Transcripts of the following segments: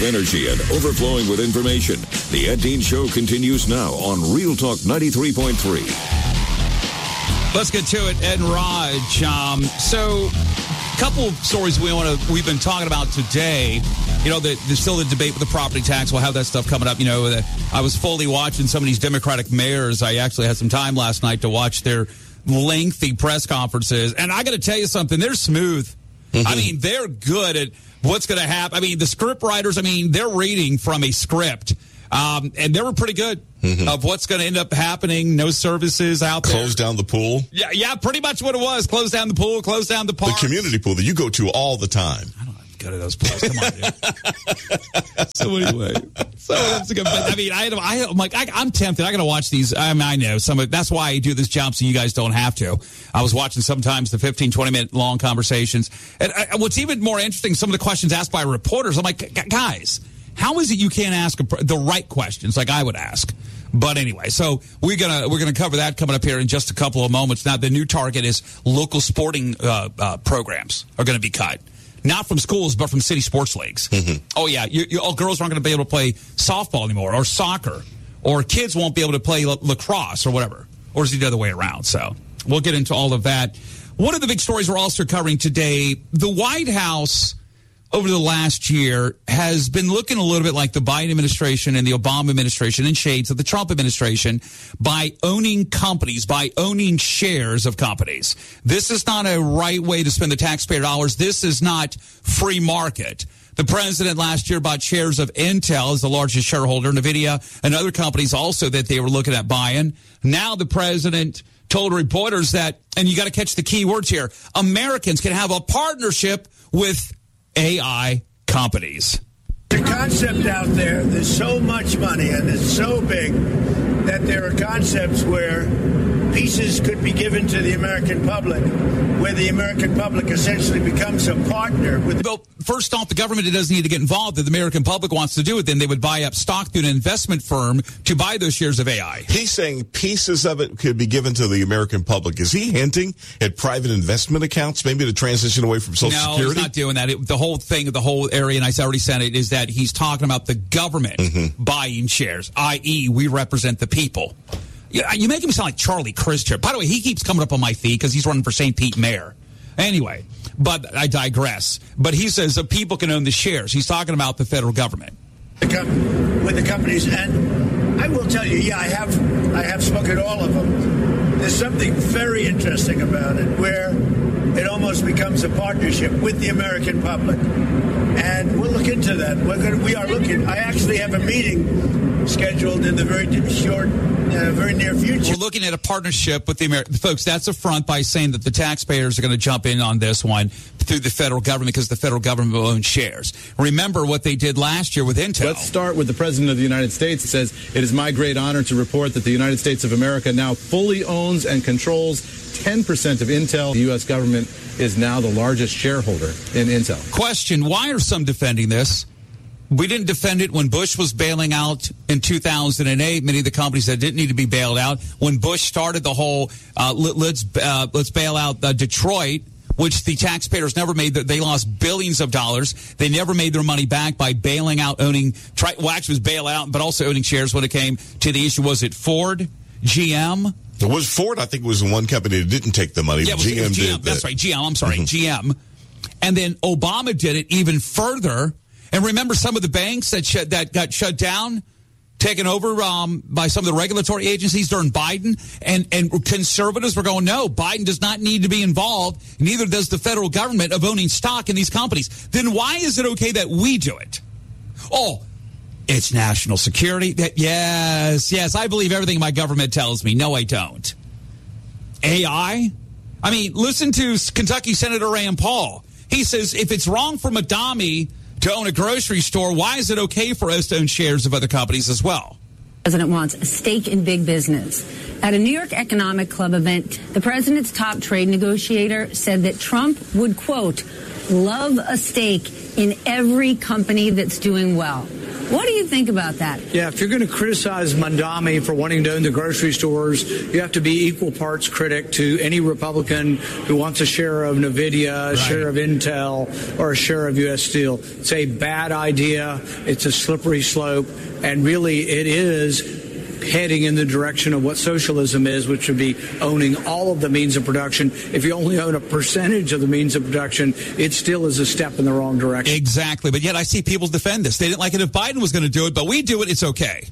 of energy and overflowing with information. The Ed Dean Show continues now on Real Talk 93.3. Let's get to it, Ed and Raj. So, a couple of stories we've been talking about today. You know, there's still the debate with the property tax. We'll have that stuff coming up. You know, I was fully watching some of these Democratic mayors. I actually had some time last night to watch their lengthy press conferences. And I got to tell you something, they're smooth. Mm-hmm. I mean, they're good at what's going to happen. I mean, the script writers, they're reading from a script. And they were pretty good of what's going to end up happening. No services out there. Close down the pool. Yeah, pretty much what it was. Close down the pool, close down the park. The community pool that you go to all the time. I don't go to those pools. Come on, dude. So anyway, that's a good. I'm like, I'm tempted. I got to watch these. I know some of. That's why I do this job, so you guys don't have to. I was watching sometimes the 15, 20-minute long conversations, and what's even more interesting, some of the questions asked by reporters. I'm like, guys, how is it you can't ask the right questions like I would ask? But anyway, so we're gonna cover that coming up here in just a couple of moments. Now, the new target is local sporting programs are going to be cut. Not from schools, but from city sports leagues. Mm-hmm. Oh, yeah. All girls aren't going to be able to play softball anymore, or soccer, or kids won't be able to play lacrosse or whatever. Or is it the other way around? So we'll get into all of that. One of the big stories we're also covering today, the White House over the last year has been looking a little bit like the Biden administration and the Obama administration and shades of the Trump administration by owning companies, by owning shares of companies. This is not a right way to spend the taxpayer dollars. This is not free market. The president last year bought shares of Intel as the largest shareholder, NVIDIA, and other companies also that they were looking at buying. Now the president told reporters that, and you got to catch the key words here, Americans can have a partnership with AI companies. The concept out there's so much money and it's so big that there are concepts where pieces could be given to the American public, where the American public essentially becomes a partner with. Well, first off, the government doesn't need to get involved. If the American public wants to do it, then they would buy up stock through an investment firm to buy those shares of AI. He's saying pieces of it could be given to the American public. Is he hinting at private investment accounts, maybe to transition away from Social Security? No, he's not doing that. The whole thing, the whole area, and I already said it, is that he's talking about the government buying shares, i.e., we represent the people. You make him sound like Charlie Crist. By the way, he keeps coming up on my feed because he's running for St. Pete mayor. Anyway, but I digress. But he says that people can own the shares. He's talking about the federal government. With the companies, and I will tell you, I have spoken to all of them. There's something very interesting about it, where it almost becomes a partnership with the American public. And we'll look into that. We are looking. I actually have a meeting scheduled in the very near future. We're looking at a partnership with the American folks. That's a front by saying that the taxpayers are going to jump in on this one through the federal government because the federal government will own shares. Remember what they did last year with Intel. Let's start with the President of the United States. It says, "It is my great honor to report that the United States of America now fully owns and controls 10% of Intel. The U.S. government is now the largest shareholder in Intel." Question, why are some defending this? We didn't defend it when Bush was bailing out in 2008. Many of the companies that didn't need to be bailed out. When Bush started the whole let's bail out Detroit, which the taxpayers never made. They lost billions of dollars. They never made their money back by bailing out, actually it was bail out, but also owning shares when it came to the issue. Was it Ford, GM? It was Ford, I think, was the one company that didn't take the money. Yeah, GM did. That's right, GM. I'm sorry, GM. And then Obama did it even further. And remember some of the banks that got shut down, taken over by some of the regulatory agencies during Biden, and conservatives were going, no, Biden does not need to be involved, neither does the federal government of owning stock in these companies. Then why is it okay that we do it? Oh, it's national security. Yes, I believe everything my government tells me. No, I don't. AI? I mean, listen to Kentucky Senator Rand Paul. He says if it's wrong for Madami to own a grocery store, why is it okay for us to own shares of other companies as well? The president wants a stake in big business. At a New York Economic Club event, the president's top trade negotiator said that Trump would, quote, love a stake in every company that's doing well. What do you think about that? Yeah, if you're going to criticize Mamdani for wanting to own the grocery stores, you have to be equal parts critic to any Republican who wants a share of NVIDIA, a share of Intel, or a share of U.S. Steel. It's a bad idea. It's a slippery slope. And really, it is heading in the direction of what socialism is, which would be owning all of the means of production. If you only own a percentage of the means of production, it still is a step in the wrong direction. Exactly. But yet I see people defend this. They didn't like it if Biden was going to do it, but we do it, it's okay.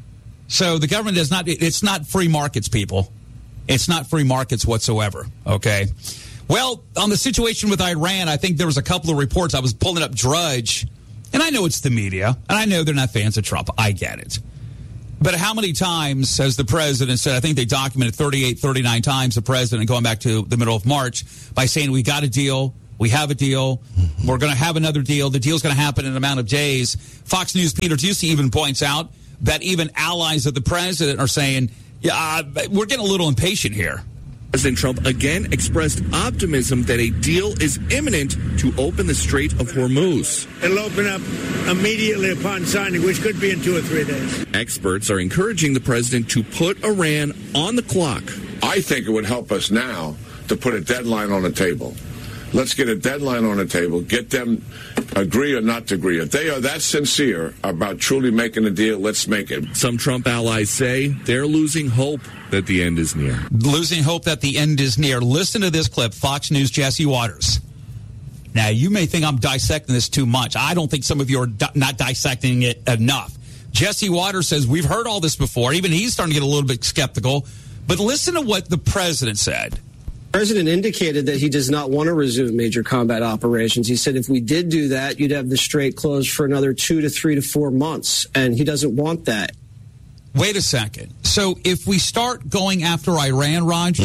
So the government is not, it's not free markets, people. It's not free markets whatsoever, okay? Well, on the situation with Iran, I think there was a couple of reports. I was pulling up Drudge, and I know it's the media, and I know they're not fans of Trump. I get it. But how many times has the president said, I think they documented 38, 39 times, the president going back to the middle of March by saying, we got a deal, we have a deal, we're going to have another deal, the deal's going to happen in an amount of days. Fox News' Peter Doocy even points out that even allies of the president are saying, yeah, we're getting a little impatient here. President Trump again expressed optimism that a deal is imminent to open the Strait of Hormuz. It'll open up immediately upon signing, which could be in 2 or 3 days. Experts are encouraging the president to put Iran on the clock. I think it would help us now to put a deadline on the table. Let's get a deadline on the table, get them agree or not to agree. If they are that sincere about truly making a deal, let's make it. Some Trump allies say they're losing hope that the end is near. Losing hope that the end is near. Listen to this clip, Fox News' Jesse Waters. Now, you may think I'm dissecting this too much. I don't think some of you are not dissecting it enough. Jesse Waters says, we've heard all this before. Even he's starting to get a little bit skeptical. But listen to what the president said. The president indicated that he does not want to resume major combat operations. He said if we did do that, you'd have the strait closed for another 2 to 3 to 4 months, and he doesn't want that. Wait a second. So if we start going after Iran, Roger,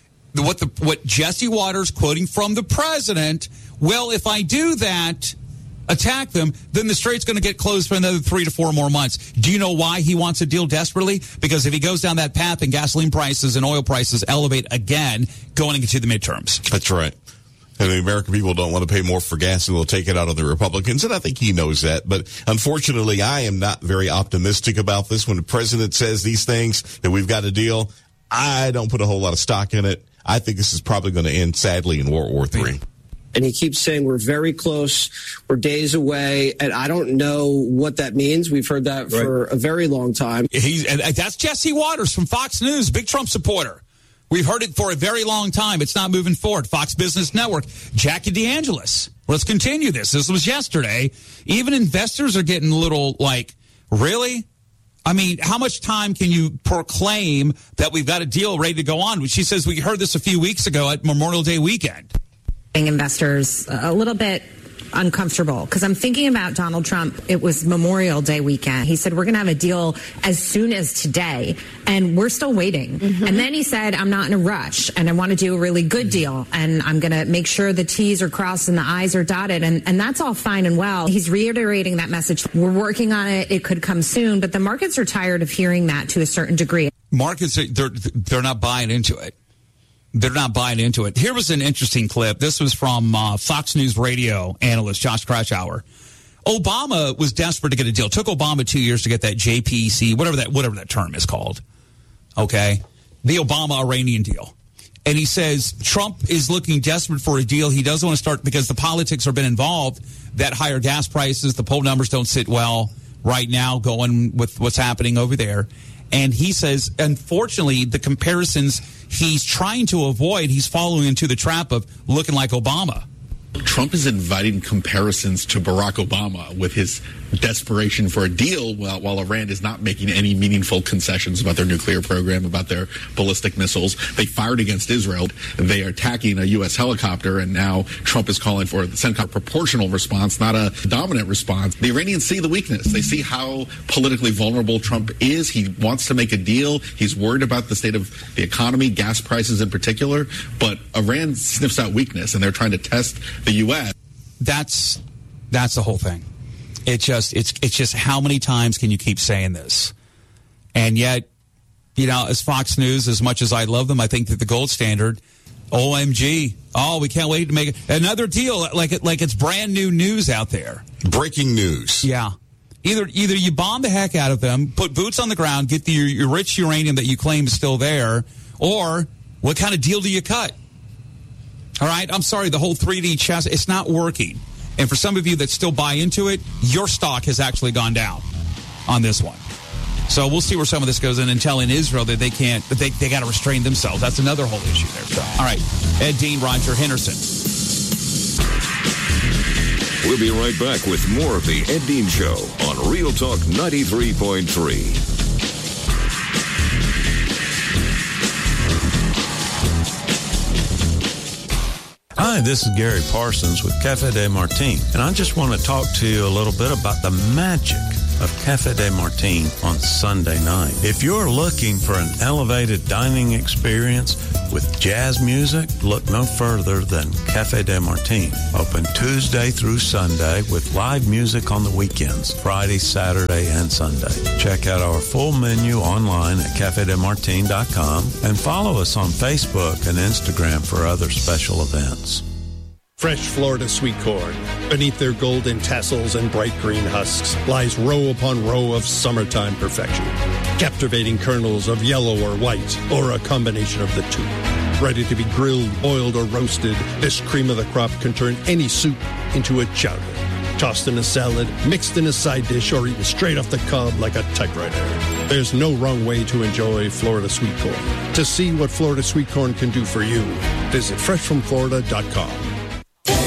what Jesse Waters quoting from the president, well, if I do that, attack them, then the strait's going to get closed for another 3 to 4 more months. Do you know why he wants a deal desperately? Because if he goes down that path and gasoline prices and oil prices elevate again going into the midterms. That's right. And the American people don't want to pay more for gas, and they'll take it out on the Republicans. And I think he knows that. But unfortunately, I am not very optimistic about this. When the president says these things, that we've got a deal, I don't put a whole lot of stock in it. I think this is probably going to end, sadly, in World War III. And he keeps saying we're very close, we're days away, and I don't know what that means. We've heard that for a very long time. That's Jesse Waters from Fox News, big Trump supporter. We've heard it for a very long time. It's not moving forward. Fox Business Network, Jackie DeAngelis. Let's continue this. This was yesterday. Even investors are getting a little like, really? I mean, how much time can you proclaim that we've got a deal ready to go on? She says we heard this a few weeks ago at Memorial Day weekend. Investors a little bit uncomfortable because I'm thinking about Donald Trump. It was Memorial Day weekend. He said, we're going to have a deal as soon as today, and we're still waiting. And then he said, I'm not in a rush, and I want to do a really good deal, and I'm going to make sure the T's are crossed and the I's are dotted, and that's all fine and well. He's reiterating that message. We're working on it. It could come soon, but the markets are tired of hearing that to a certain degree. Markets, they're not buying into it. They're not buying into it. Here was an interesting clip. This was from Fox News radio analyst Josh Kraushaar. Obama was desperate to get a deal. It took Obama 2 years to get that JPC, whatever that term is called. Okay? The Obama-Iranian deal. And he says Trump is looking desperate for a deal. He doesn't want to start because the politics have been involved, that higher gas prices, the poll numbers don't sit well right now going with what's happening over there. And he says, unfortunately, the comparisons he's trying to avoid, he's following into the trap of looking like Obama. Trump is inviting comparisons to Barack Obama with his desperation for a deal while Iran is not making any meaningful concessions about their nuclear program, about their ballistic missiles. They fired against Israel. They are attacking a U.S. helicopter, and now Trump is calling for a proportional response, not a dominant response. The Iranians see the weakness. They see how politically vulnerable Trump is. He wants to make a deal. He's worried about the state of the economy, gas prices in particular, but Iran sniffs out weakness, and they're trying to test the U.S. That's the whole thing. It's just how many times can you keep saying this? And yet, you know, as Fox News, as much as I love them, I think that the gold standard, OMG, we can't wait to make another deal like it's brand new news out there. Breaking news. Yeah. Either you bomb the heck out of them, put boots on the ground, get your rich uranium that you claim is still there, or what kind of deal do you cut? All right, I'm sorry, the whole 3D chess, it's not working. And for some of you that still buy into it, your stock has actually gone down on this one. So we'll see where some of this goes in and telling Israel that they can't, that they got to restrain themselves. That's another whole issue there. So, all right, Ed Dean, Roger Henderson. We'll be right back with more of the Ed Dean Show on Real Talk 93.3. Hi, this is Gary Parsons with Cafe de Martin, and I just want to talk to you a little bit about the magic of Cafe de Martin on Sunday night. If you're looking for an elevated dining experience with jazz music, look no further than Cafe de Martin. Open Tuesday through Sunday with live music on the weekends, Friday, Saturday, and Sunday. Check out our full menu online at cafedemartin.com and follow us on Facebook and Instagram for other special events. Fresh Florida sweet corn, beneath their golden tassels and bright green husks, lies row upon row of summertime perfection. Captivating kernels of yellow or white, or a combination of the two. Ready to be grilled, boiled, or roasted, this cream of the crop can turn any soup into a chowder. Tossed in a salad, mixed in a side dish, or eaten straight off the cob like a typewriter. There's no wrong way to enjoy Florida sweet corn. To see what Florida sweet corn can do for you, visit freshfromflorida.com.